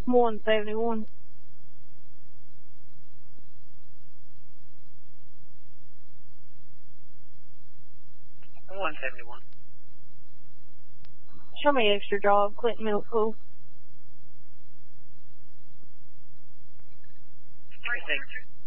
171. Show me extra job, Clinton Middle School. 36.